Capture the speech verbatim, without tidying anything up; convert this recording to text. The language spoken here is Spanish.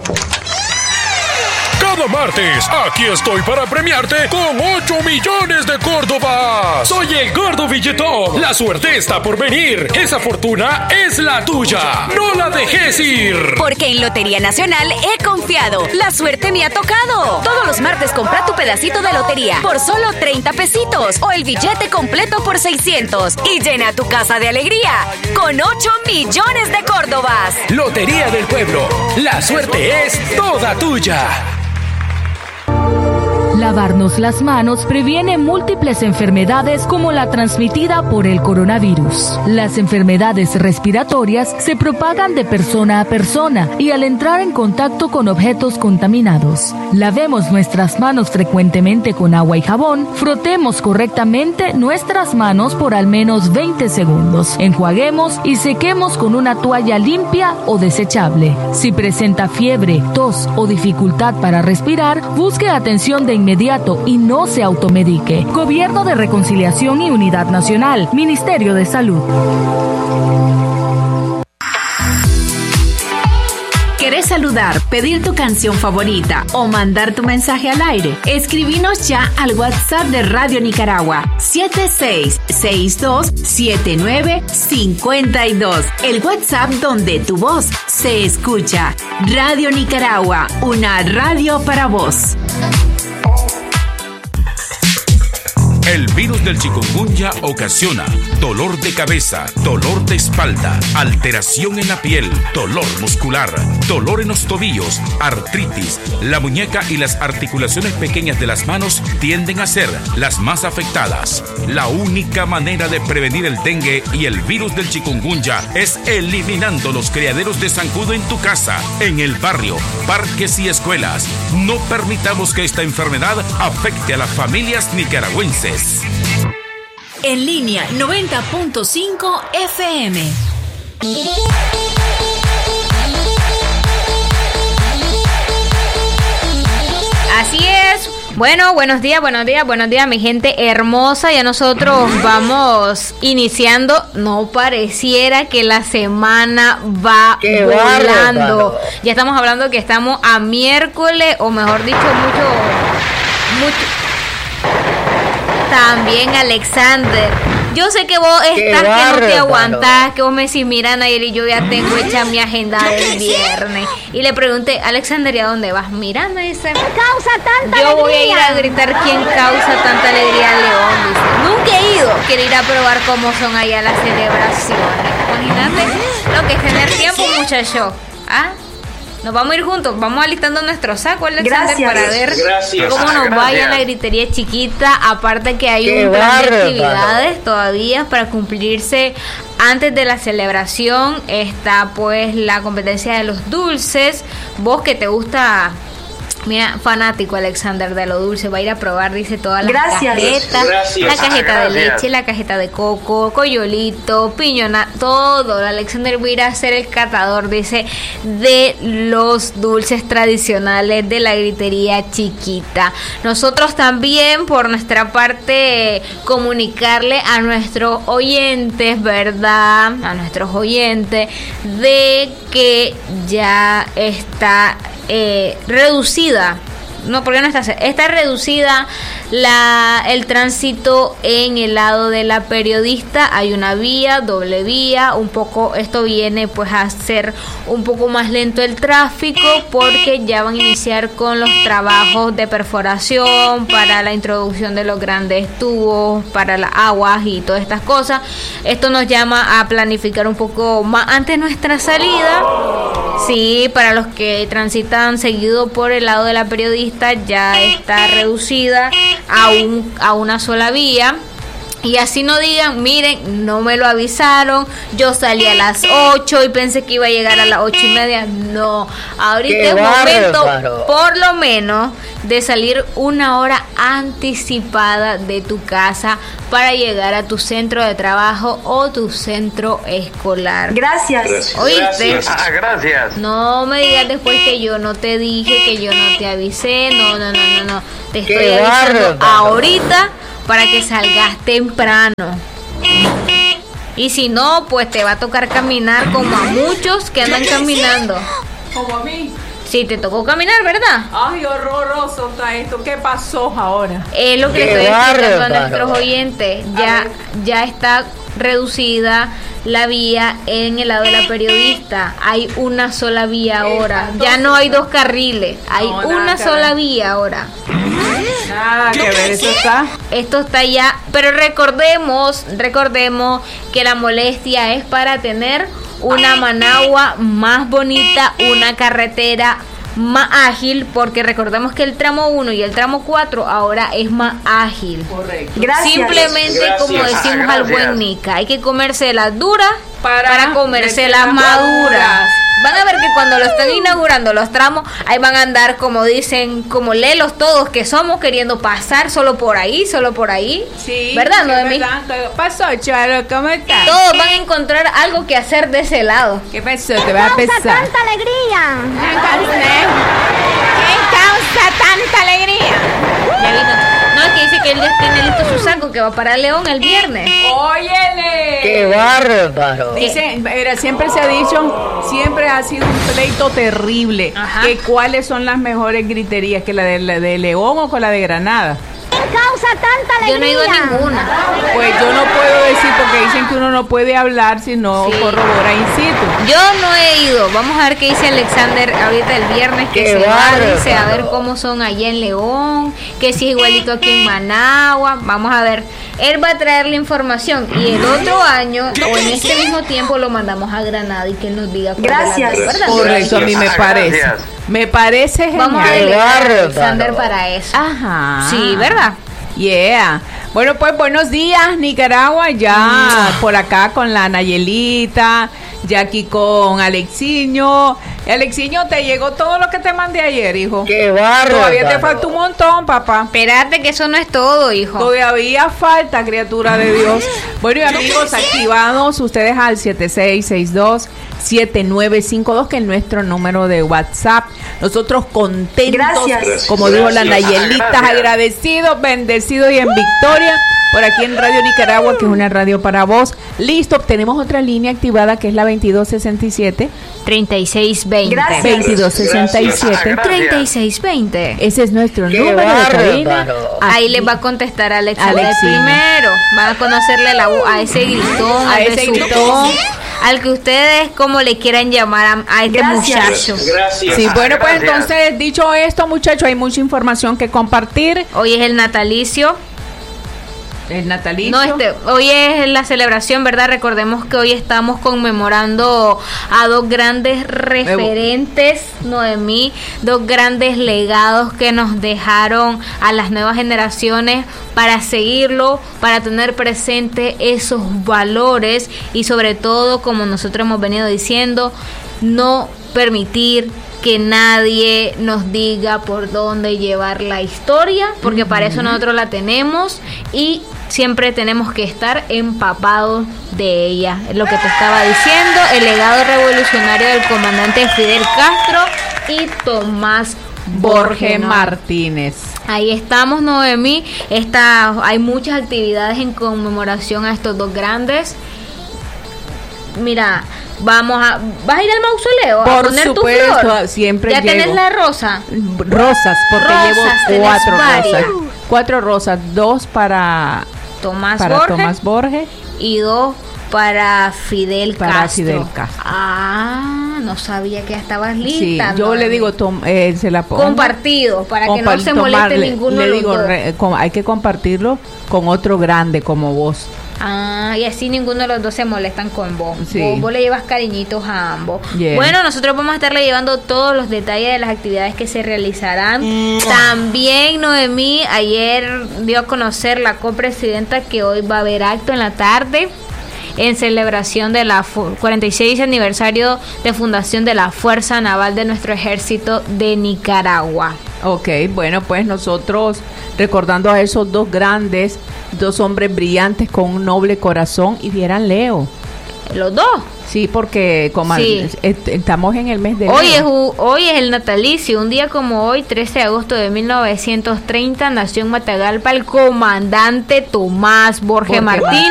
Cada martes, aquí estoy para premiarte con ocho millones de Córdobas. Soy el Gordo Billetón. La suerte está por venir. Esa fortuna es la tuya. No la dejes ir. Porque en Lotería Nacional he confiado. La suerte me ha tocado. Todos los martes compra tu pedacito de lotería por solo treinta pesitos o el billete completo por seiscientos y llena tu casa de alegría con ocho millones de Córdobas. Lotería del Pueblo. La suerte es toda tuya. Lavarnos las manos previene múltiples enfermedades como la transmitida por el coronavirus. Las enfermedades respiratorias se propagan de persona a persona y al entrar en contacto con objetos contaminados. Lavemos nuestras manos frecuentemente con agua y jabón. Frotemos correctamente nuestras manos por al menos veinte segundos. Enjuaguemos y sequemos con una toalla limpia o desechable. Si presenta fiebre, tos o dificultad para respirar, busque atención de inmediato inmediato y no se automedique. Gobierno de Reconciliación y Unidad Nacional, Ministerio de Salud. ¿Querés saludar, pedir tu canción favorita o mandar tu mensaje al aire? Escribinos ya al WhatsApp de Radio Nicaragua siete seis seis dos siete nueve cinco dos. El WhatsApp donde tu voz se escucha. Radio Nicaragua, una radio para vos. El virus del chikungunya ocasiona dolor de cabeza, dolor de espalda, alteración en la piel, dolor muscular, dolor en los tobillos, artritis. La muñeca y las articulaciones pequeñas de las manos tienden a ser las más afectadas. La única manera de prevenir el dengue y el virus del chikungunya es eliminando los criaderos de zancudo en tu casa, en el barrio, parques y escuelas. No permitamos que esta enfermedad afecte a las familias nicaragüenses. En línea noventa punto cinco F M. Así es. Bueno, buenos días, buenos días, buenos días, mi gente hermosa. Ya nosotros vamos iniciando. No pareciera que la semana va Qué volando. bárbaro. Ya estamos hablando que estamos a miércoles, o mejor dicho, mucho, mucho. También, Alexander, yo sé que vos Qué estás que no te bárbaro. aguantás, que vos me decís, mira, Nayeli, yo ya tengo hecha mi agenda del viernes. Y le pregunté, Alexander, ¿y a dónde vas? Mira, me dice, ¿Qué causa tanta yo voy a ir alegría? a gritar quién causa tanta alegría a León, dice. Nunca he ido, quiero ir a probar cómo son allá las celebraciones. Imagínate lo que es tener tiempo, muchacho. ¿Ah? Nos vamos a ir juntos, vamos alistando nuestro saco, Alexander, Gracias. para ver Gracias. cómo nos Gracias. vaya en la gritería chiquita. Aparte que hay Qué un plan de bárbaro. actividades todavía para cumplirse antes de la celebración. Está pues la competencia de los dulces. Vos que te gusta, mira, fanático Alexander de lo dulce, va a ir a probar, dice, todas las Gracias. cajetas, Gracias. la cajeta de Gracias. leche, la cajeta de coco, coyolito, piñona, todo. Alexander va a ir a ser el catador, dice, de los dulces tradicionales de la gritería chiquita. Nosotros también, por nuestra parte, comunicarle a nuestros oyentes, ¿verdad? A nuestros oyentes, de que ya está eh, reducida. No, porque no está está reducida la el tránsito en el lado de la Periodista. Hay una vía, doble vía, un poco, esto viene pues a ser un poco más lento el tráfico, porque ya van a iniciar con los trabajos de perforación para la introducción de los grandes tubos para las aguas y todas estas cosas. Esto nos llama a planificar un poco más antes nuestra salida. Sí, para los que transitan seguido por el lado de la Periodista, ya está reducida a, un, a una sola vía. Y así no digan, miren, no me lo avisaron, yo salí a las ocho y pensé que iba a llegar a las ocho y media. No, ahorita ¡Qué es momento, bárbaro! por lo menos, de salir una hora anticipada de tu casa para llegar a tu centro de trabajo o tu centro escolar. Gracias. ¿Oíste? Gracias. Ah, gracias. No me digas después que yo no te dije, que yo no te avisé. No, no, no, no, no. Te estoy ¡Qué avisando bárbaro! ahorita para que salgas temprano. Y si no, pues te va a tocar caminar como a muchos que andan caminando. Como a mí. Sí, te tocó caminar, ¿verdad? Ay, horroroso está esto. ¿Qué pasó ahora? Es lo que le estoy explicando a nuestros oyentes. Ya, ya está reducida la vía en el lado de la periodista. Hay una sola vía ahora. Ya no hay dos carriles. Hay No, una que sola ver. vía ahora. Nada que ver, eso está. Esto está ya, pero recordemos, recordemos que la molestia es para tener una Managua más bonita, una carretera más ágil, porque recordemos que el tramo uno y el tramo cuatro ahora es más ágil. Correcto. Gracias. Simplemente, Gracias. como decimos Ah, al gracias. buen Nica, hay que comerse las duras Para para, comerse comerse las las maduras. maduras. Van a ver que cuando lo están inaugurando los tramos, ahí van a andar, como dicen, como lelos todos que somos, queriendo pasar solo por ahí, solo por ahí. Sí, ¿Verdad, sí, Noemí? verdad. ¿Qué pasó, Charo? ¿Cómo estás? Todos van a encontrar algo que hacer de ese lado. ¿Qué pasó? Te va a pesar. tanta alegría? ¿Qué causa tanta alegría? Ya vino. No, es que dice que él ya tiene listo su saco que va para León el viernes. Óyele. ¡Qué bárbaro! Dicen, mira, siempre se ha dicho, siempre ha sido un pleito terrible. Ajá. Que cuáles son las mejores griterías, que la de, la de León o con la de Granada. Causa tanta Yo no he ido a ninguna. Pues yo no puedo decir porque dicen que uno no puede hablar si no Sí. corrobora in situ. Yo no he ido. Vamos a ver qué dice Alexander ahorita el viernes que Qué se va. bárbaro. Dice a ver cómo son allá en León, que si es igualito aquí en Managua. Vamos a ver. Él va a traer la información y el otro año o en este mismo tiempo lo mandamos a Granada y que él nos diga cuál es la Gracias. verdad. Correcto, a mí me parece. Me parece genial. Vamos a Qué delegar a bárbaro. Alexander para eso. Ajá. Sí, ¿verdad? Yeah. Bueno, pues buenos días, Nicaragua. Ya por acá con la Nayelita, ya aquí con Alexiño. Alexiño, te llegó todo lo que te mandé ayer, hijo. ¡Qué bárbaro! Todavía te falta un montón, papá. Espérate que eso no es todo, hijo. Todavía falta, criatura de Dios. Bueno, y amigos, activados ustedes al siete seis seis dos siete nueve cinco dos, que es nuestro número de WhatsApp. Nosotros contentos, Gracias. como dijo la Gracias. Nayelita, Gracias. agradecidos, bendecidos y en victoria por aquí en Radio Nicaragua, que es una radio para vos. Listo, tenemos otra línea activada que es la veintidós sesenta y siete. treinta y seis veinte. Gracias. veintidós sesenta y siete. treinta y seis veinte. Ese es nuestro ¡Qué número de cabina. bárbaro! Ahí Aquí. les va a contestar Alexander Alexina. primero. Van a conocerle la voz a ese gritón, A al ese besucón, gritón. al que ustedes como le quieran llamar a, a este Gracias. muchacho. Gracias. Sí, bueno, pues Gracias. entonces, dicho esto, muchachos, hay mucha información que compartir. Hoy es el natalicio. El natalicio. No, este, hoy es la celebración, ¿verdad? Recordemos que hoy estamos conmemorando a dos grandes referentes, Noemí, dos grandes legados que nos dejaron a las nuevas generaciones para seguirlo, para tener presente esos valores y sobre todo, como nosotros hemos venido diciendo, no permitir que nadie nos diga por dónde llevar la historia, porque para eso nosotros la tenemos y siempre tenemos que estar empapados de ella. Es lo que te estaba diciendo, el legado revolucionario del comandante Fidel Castro y Tomás Borges Borges Martínez. Ahí estamos, Noemí. Esta, hay muchas actividades en conmemoración a estos dos grandes. Mira, vamos a... ¿Vas a ir al mausoleo? Por a poner supuesto, tu flor? siempre ¿Ya llego. tenés la rosa? Rosas, porque Rosas, llevo tenés cuatro varias. rosas. Cuatro rosas, dos para, Tomás para Borges Tomás Borges. y dos para Fidel Para Castro. Fidel Castro. Ah, no sabía que ya estabas Sí, lista. yo ¿no? le digo, tom, eh, se la pongo. compartido, para que no Compar- se moleste tomarle, ninguno le de los digo, dos. re- com- hay que compartirlo con otro grande como vos. Ah, y así ninguno de los dos se molestan con vos. Sí. Vos, vos le llevas cariñitos a ambos. Yeah. Bueno, nosotros vamos a estarle llevando todos los detalles de las actividades que se realizarán. También Noemí ayer dio a conocer la copresidenta que hoy va a haber acto en la tarde en celebración de la fu- cuarenta y seis aniversario de fundación de la Fuerza Naval de nuestro Ejército de Nicaragua. Ok, bueno, pues nosotros recordando a esos dos grandes, dos hombres brillantes con un noble corazón, y vieran Leo. Los dos. Sí, porque como Sí. est- estamos en el mes de Hoy Leo. es, u- hoy es el natalicio, un día como hoy, trece de agosto de mil novecientos treinta, nació en Matagalpa el comandante Tomás Borges Borges Martínez.